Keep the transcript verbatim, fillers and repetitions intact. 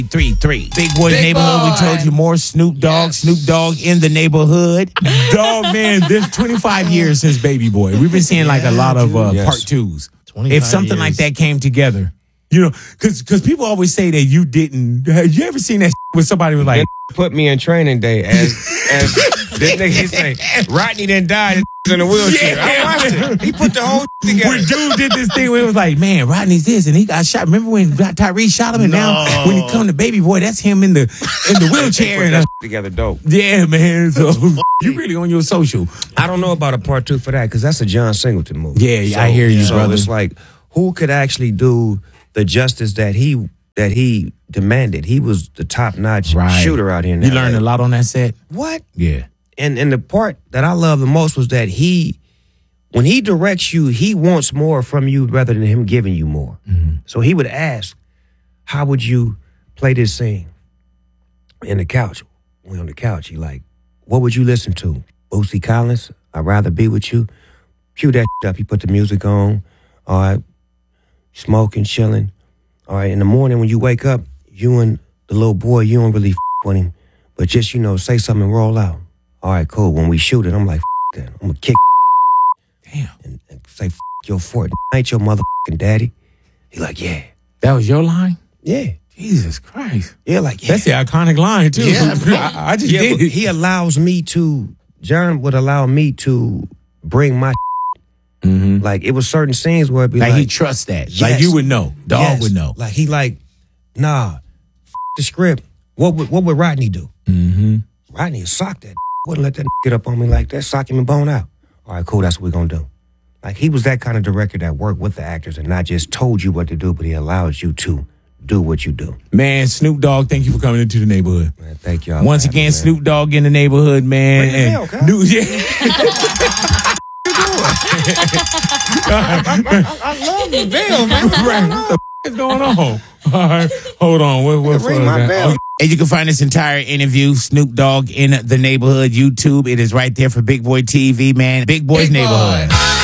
Three, three. Big Boy Big Neighborhood. Boy. We told you more. Snoop Dogg. Yes. Snoop Dogg in the neighborhood. Dog, man, there's twenty-five years since Baby Boy. We've been seeing like a lot of uh, Yes. part twos. twenty-five If something years. like that came together, you know, because because people always say that you didn't. Have you ever seen that where somebody was like, That put me in training day as as this nigga say, Rodney didn't die in a wheelchair. Yeah. I watched it. He put the whole together. when dude did this thing where it was like, man, Rodney's this and he got shot. Remember when Tyrese shot him and now No. when he come to Baby Boy, that's him in the in the wheelchair. Put and that uh, together dope. yeah, man. So you really on your social. I don't know about a part two for that because that's a John Singleton movie. Yeah, yeah, I hear you, so brother. it's like, who could actually do the justice that he that he demanded? He was the top notch Right. shooter out here. In You L A. learned a lot on that set? What? Yeah. And and the part that I love the most was that he, when he directs you, he wants more from you rather than him giving you more. Mm-hmm. So he would ask, "How would you play this scene?" In the couch, we on the couch. He like, "What would you listen to?" Bootsy Collins, "I'd Rather Be With You." Cue that up. He put the music on. All right, smoking, chilling. All right, in the morning when you wake up, you and the little boy, you don't really f- with him, but just, you know, say something and roll out. All right, cool. When we shoot it, I'm like, f- that. I'm gonna kick Damn. and, and say, f- your fort. I ain't your motherfucking daddy. He like, yeah, That was your line? yeah, Jesus Christ. yeah, like, yeah. That's the iconic line, too. Yeah, bro. I, I just Yeah, did but it. he allows me to, John would allow me to bring my, Mhm. like, it was certain scenes where it'd be Like, like, he trusts that. Yes. Like you would know. Dog yes. would know. Like, he like, nah, f- the script. What would, what would Rodney do? Mm-hmm. Rodney would sock that. Wouldn't let that get up on me like that. Sock him and bone out. All right, cool. That's what we're going to do. Like, he was that kind of director that worked with the actors and not just told you what to do, but he allows you to do what you do. Man, Snoop Dogg, thank you for coming into the neighborhood. Man, thank y'all. Once for having again, me, man. Snoop Dogg in the neighborhood, man. Bring the And hell, cuz. New- yeah. I love the bill, man. Right. What the f- is going on? All right. Hold on. What, what's Ring up, my man? bell. Okay. And you can find this entire interview, Snoop Dogg in the neighborhood, YouTube. It is right there for Big Boy T V, man. Big Boy's Big Boy. neighborhood.